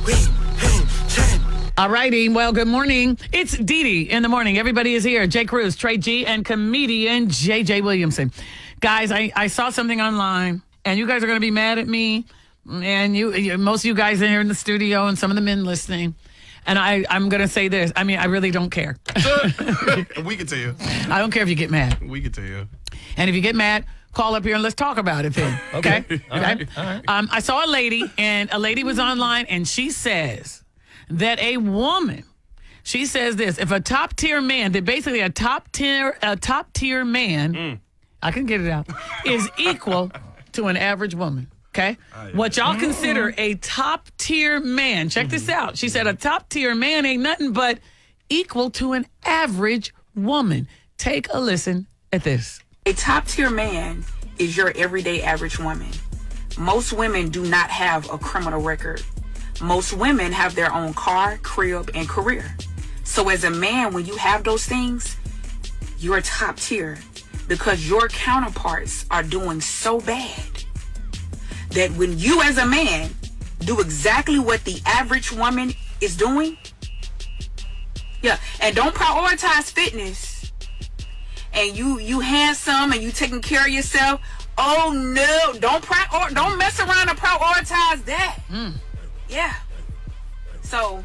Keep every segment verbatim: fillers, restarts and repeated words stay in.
All righty. Well, good morning. It's Dee Dee in the morning. Everybody is here. Jay Cruz, Trey G, and comedian J J Williamson. Guys, I, I saw something online, and you guys are going to be mad at me, and you, you most of you guys in here in the studio, and some of the men listening. And I, I'm going to say this. I mean, I really don't care. We can tell you. I don't care if you get mad. We can tell you. And if you get mad, call up here and let's talk about it then. Okay? Okay. All right. All right. Um, I saw a lady, and a lady was online, and she says that a woman, she says this, if a top tier man, that basically a top tier, a top tier man, mm. I can get it out, is equal to an average woman. Okay? Oh, yeah. What y'all consider a top tier man, check mm-hmm. this out. She said a top tier man ain't nothing but equal to an average woman. Take a listen at this. A top tier man is your everyday average woman. Most women do not have a criminal record. Most women have their own car, crib, and career. So as a man, when you have those things, you're top tier because your counterparts are doing so bad that when you as a man do exactly what the average woman is doing, yeah, and don't prioritize fitness, and you you handsome and you taking care of yourself, oh no, don't prior, don't mess around and prioritize that. Mm. Yeah. So,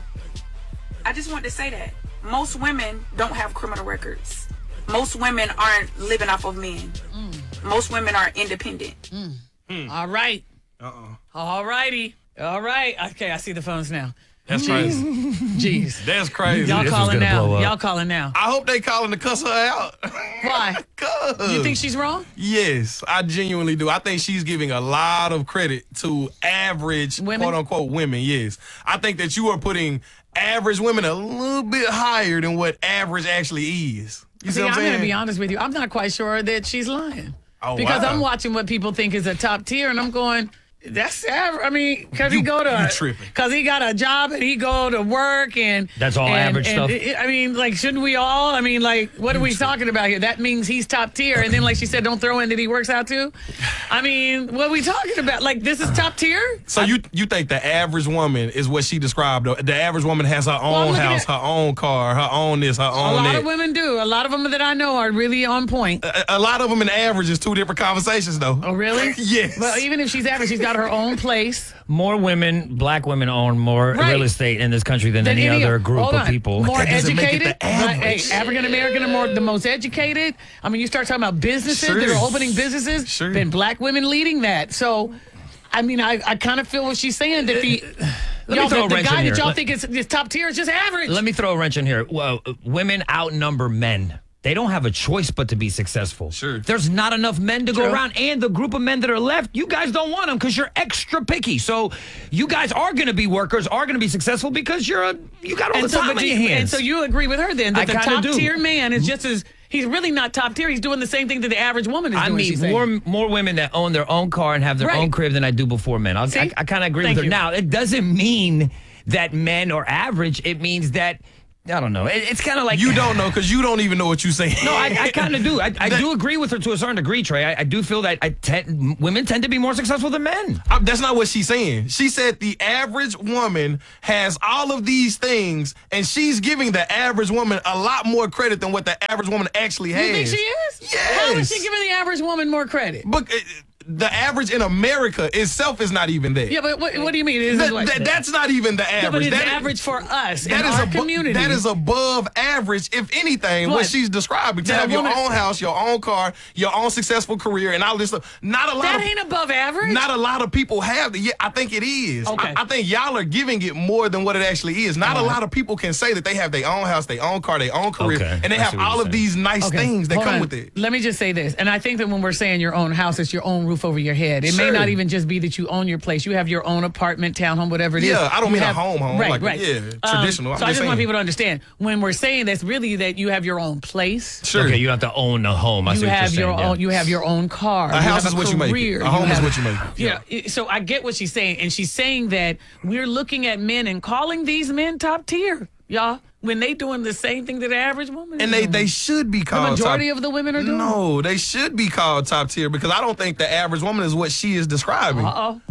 I just want to say that most women don't have criminal records. Most women aren't living off of men. Mm. Most women are independent. Mm. Mm. All right. Uh-oh. All righty. All right. Okay, I see the phones now. That's crazy. Jeez. That's crazy. Y'all this calling now. Y'all Y'all calling now. I hope they calling to cuss her out. Why? Cause you think she's wrong? Yes, I genuinely do. I think she's giving a lot of credit to average, women? quote unquote, women. Yes. I think that you are putting average women a little bit higher than what average actually is. You see, see what I'm I'm saying? going to be honest with you. I'm not quite sure that she's lying. Oh, because wow. I'm watching what people think is a top tier, and I'm going, that's average. I mean, because he go to, because he got a job and he go to work and that's all and, average and stuff. It, I mean, like, shouldn't we all? I mean, like, what are we talking about here? That means he's top tier, and then, like she said, don't throw in that he works out too. I mean, what are we talking about? Like, this is top tier. So I, you you think the average woman is what she described? The average woman has her well, own house, at, her own car, her own this, her own that. A lot that. of women do. A lot of them that I know are really on point. A, a lot of them in the average is two different conversations, though. Oh, really? Yes. Well, even if she's average, she's got her own place. More women, black women own more right. real estate in this country than, than any, any other group hold of on. people. More educated. Right, hey, African American are more the most educated. I mean, you start talking about businesses sure. that are opening businesses, sure. then black women leading that. So, I mean, I, I kind of feel what she's saying that the Let y'all, me throw the, a wrench the guy in that here. y'all Let, think is, is top tier is just average. Let me throw a wrench in here. Well, women outnumber men. They don't have a choice but to be successful. Sure. There's not enough men to True. go around. And the group of men that are left, you guys don't want them because you're extra picky. So you guys are going to be workers, are going to be successful because you're a, you got all and the so, time but on you, your hands. and so you agree with her then that I the kinda top do. tier man is just as, he's really not top tier. He's doing the same thing that the average woman is I doing. meet she's saying. more more women that own their own car and have their Right. own crib than I do before men. I'll, See? I, I kind of agree Thank with her. you. Now, it doesn't mean that men are average. It means that, I don't know. It, it's kind of like... You don't know because you don't even know what you're saying. No, I, I kind of do. I, I do agree with her to a certain degree, Trey. I, I do feel that I tend, women tend to be more successful than men. I, that's not what she's saying. She said the average woman has all of these things, and she's giving the average woman a lot more credit than what the average woman actually has. You think she is? Yes. How is she giving the average woman more credit? But uh, the average in America itself is not even there. Yeah, but what, what do you mean? Is That- like, that- that's not even the yeah, but average. it's That is- average for us That in is our abo- community. That is above average, if anything, what, What? she's describing. To That a have your woman- own house, your own car, your own successful career, and all this stuff. Not a lot That of ain't above average. Not a lot of people have that. Yeah, I think it is. Okay. I, I think y'all are giving it more than what it actually is. Not All a right. lot of people can say that they have their own house, their own car, their own career, Okay. and they I have see what all you're of saying. these nice Okay, things that hold come on. with it. Let me just say this, and I think that when we're saying your own house, it's your own roof over your head. It may Sure. not even just be that you own your place. You have your own apartment, townhome, whatever it is. Yeah, I don't You mean a have- home home, Right, like, right. yeah, Um, traditional. I'm so I just just want saying. people to understand when we're saying that's really that you have your own place. Sure. Okay, you don't have to own a home. I see You what have you're your saying, own. yeah. You have your own car. A you house have is what you make it. career, A home is have- what you make it. Yeah. yeah. So I get what she's saying, and she's saying that we're looking at men and calling these men top tier, y'all, when they doing the same thing that the average woman is And they, doing. they should be the called majority top. of the women are doing. No, they should be called top tier because I don't think the average woman is what she is describing. Uh oh.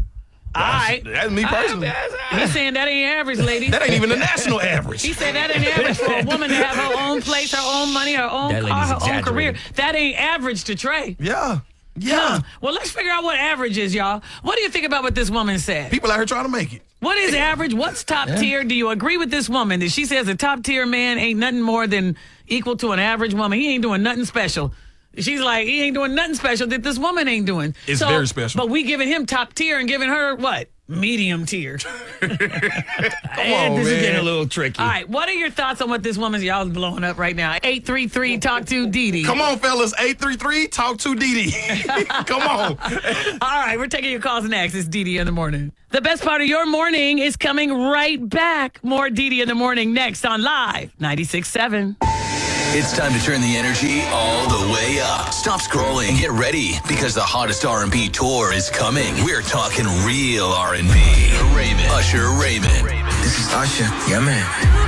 All right. That's me personally. He's saying that ain't average, ladies. That ain't even the national average. He said that ain't average for a woman to have her own place, her own money, her own That car, lady's her own career. exaggerating. That ain't average to Trey. Yeah. Yeah. Well, let's figure out what average is, y'all. What do you think about what this woman said? People out here trying to make it. What is average? What's top tier? Do you agree with this woman that she says a top tier man ain't nothing more than equal to an average woman? He ain't doing nothing special. She's like, he ain't doing nothing special that this woman ain't doing. It's very special. But we giving him top tier and giving her what? Medium tier. Come And on, this man. is getting a little tricky. All right, what are your thoughts on what this woman's, y'all is blowing up right now? eight three three talk to Didi. Come on, fellas. eight three three, talk to Didi. Come on. All right, we're taking your calls next. It's Didi in the morning. The best part of your morning is coming right back. More Didi in the morning next on Live ninety-six point seven. It's time to turn the energy all the way up. Stop scrolling. Get ready because the hottest R and B tour is coming. We're talking real R and B. Raymond. Usher Raymond. This is Usher. Yeah, man.